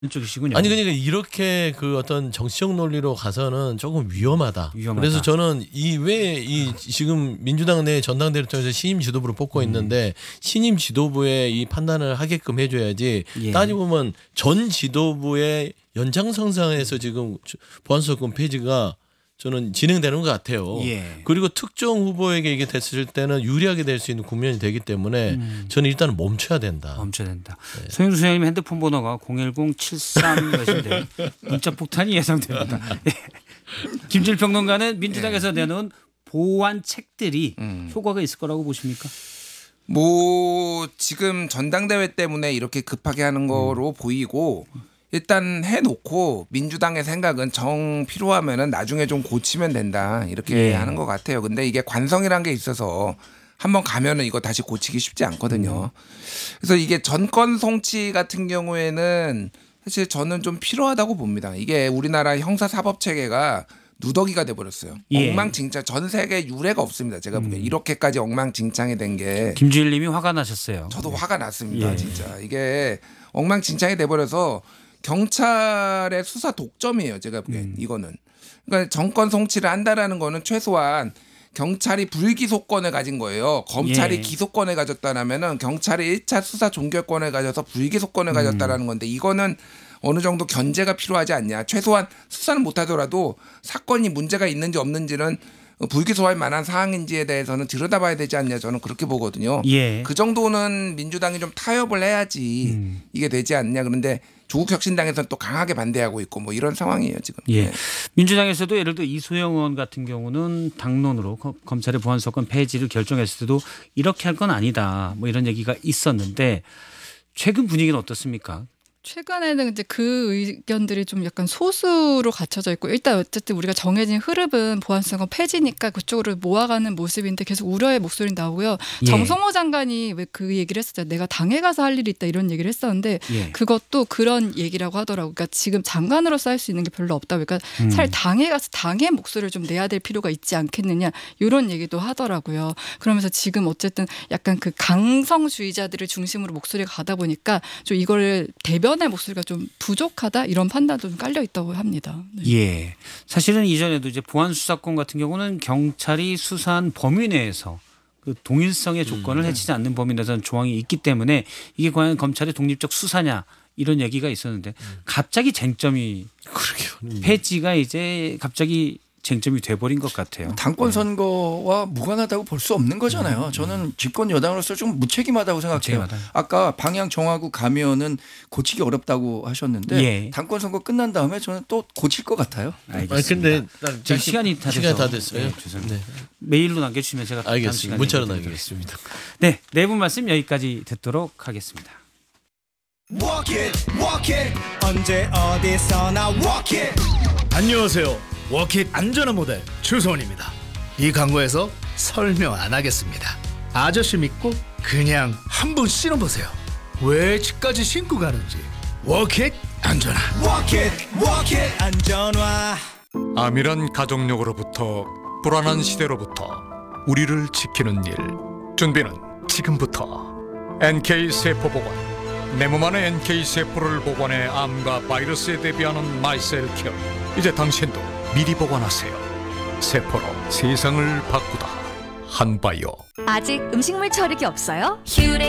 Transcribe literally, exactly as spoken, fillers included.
쪽이시군요. 아니 그러니까 이렇게 그 어떤 정치적 논리로 가서는 조금 위험하다. 위험하다. 그래서 저는 이 왜 이 지금 민주당 내 전당대회를 통해서 신임 지도부를 뽑고 음. 있는데 신임 지도부의 이 판단을 하게끔 해줘야지. 예. 따지고 보면 전 지도부의 연장선상에서 지금 보안수사권 폐지가 저는 진행되는 것 같아요. 예. 그리고 특정 후보에게 이게 됐을 때는 유리하게 될 수 있는 국면이 되기 때문에 음. 저는 일단은 멈춰야 된다. 멈춰야 된다. 네. 송영주 소장님 핸드폰 번호가 공일공 칠삼 몇인데 문자 폭탄이 예상됩니다. 예. 김질 평론가는 민주당에서 예. 내놓은 보완 책들이 음. 효과가 있을 거라고 보십니까? 뭐 지금 전당대회 때문에 이렇게 급하게 하는 거로 음. 보이고 일단 해놓고 민주당의 생각은 정 필요하면은 나중에 좀 고치면 된다 이렇게 예. 하는 것 같아요. 근데 이게 관성이란 게 있어서 한번 가면은 이거 다시 고치기 쉽지 않거든요. 그래서 이게 전권 송치 같은 경우에는 사실 저는 좀 필요하다고 봅니다. 이게 우리나라 형사 사법 체계가 누더기가 돼버렸어요. 예. 엉망진창 전 세계 유례가 없습니다. 제가 보기엔 이렇게까지 엉망진창이 된 게 김주일님이 화가 나셨어요. 저도 화가 났습니다. 예. 진짜 이게 엉망진창이 돼버려서 경찰의 수사 독점이에요. 제가 보기엔 음. 이거는. 그러니까 정권 송치를 한다라는 거는 최소한 경찰이 불기소권을 가진 거예요. 검찰이 예. 기소권을 가졌다라면은 경찰이 일 차 수사 종결권을 가져서 불기소권을 가졌다라는 건데 이거는 어느 정도 견제가 필요하지 않냐. 최소한 수사는 못하더라도 사건이 문제가 있는지 없는지는 불기소할 만한 사항인지에 대해서는 들여다봐야 되지 않냐. 저는 그렇게 보거든요. 예. 그 정도는 민주당이 좀 타협을 해야지 음. 이게 되지 않냐. 그런데 조국혁신당에서는 또 강하게 반대하고 있고 뭐 이런 상황이에요 지금. 예. 네. 민주당에서도 예를 들어 이소영 의원 같은 경우는 당론으로 검찰의 보안수사권 폐지를 결정했을 때도 이렇게 할 건 아니다. 뭐 이런 얘기가 있었는데 최근 분위기는 어떻습니까? 최근에는 이제 그 의견들이 좀 약간 소수로 갖춰져 있고 일단 어쨌든 우리가 정해진 흐름은 보안수사권 폐지니까 그쪽으로 모아가는 모습인데 계속 우려의 목소리는 나오고요. 예. 정성호 장관이 왜 그 얘기를 했었잖아요. 내가 당에 가서 할 일이 있다 이런 얘기를 했었는데 예. 그것도 그런 얘기라고 하더라고요. 그러니까 지금 장관으로서 할 수 있는 게 별로 없다. 그러니까 음. 차라리 당에 가서 당의 목소리를 좀 내야 될 필요가 있지 않겠느냐 이런 얘기도 하더라고요. 그러면서 지금 어쨌든 약간 그 강성주의자들을 중심으로 목소리가 가다 보니까 좀 이거를 대변 의 목소리가 좀 부족하다 이런 판단도 좀 깔려 있다고 합니다. 네. 예. 사실은 이전에도 이제 보안 수사권 같은 경우는 경찰이 수사한 범위 내에서 그 동일성의 조건을 음. 해치지 않는 범위 내에서는 조항이 있기 때문에 이게 과연 검찰의 독립적 수사냐 이런 얘기가 있었는데 갑자기 쟁점이 그러게요. 폐지가 이제 갑자기 쟁점이 돼버린 것 같아요. 당권 선거와 무관하다고 볼 수 없는 거잖아요. 저는 집권 여당으로서 좀 무책임하다고 생각해요. 무책임하다. 아까 방향 정하고 가면은 고치기 어렵다고 하셨는데 예. 당권 선거 끝난 다음에 저는 또 고칠 것 같아요. 알겠습니다. 아니 근데 지금 시간이 다 시간이 돼서. 다 됐어요. 네, 죄송합니다. 네. 메일로 남겨주시면 제가 다음 알겠습니다. 시간에 문자로 드리겠습니다. 남기겠습니다. 네, 네 분 말씀 여기까지 듣도록 하겠습니다. Walk it, walk it. 언제 어디서나 walk it. 안녕하세요. 워킷 안전한 모델 주소원입니다. 이 광고에서 설명 안 하겠습니다. 아저씨 믿고 그냥 한번 신어보세요. 왜 집까지 신고 가는지. 워킷 안전한. Walk it, walk it. 안전화. 암이란 가족력으로부터 불안한 시대로부터 우리를 지키는 일. 준비는 지금부터. 엔케이 세포보건. 내 몸 안에 엔케이 세포를 복원해 암과 바이러스에 대비하는 마이셀 케어. 이제 당신도 미리 보관하세요. 세포로 세상을 바꾸다. 한바이오. 아직 음식물 처리기 없어요? 휴레